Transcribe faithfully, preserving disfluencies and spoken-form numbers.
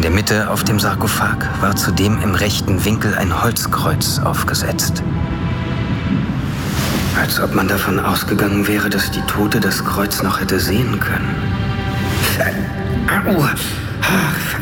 der Mitte auf dem Sarkophag war zudem im rechten Winkel ein Holzkreuz aufgesetzt. Als ob man davon ausgegangen wäre, dass die Tote das Kreuz noch hätte sehen können. Au!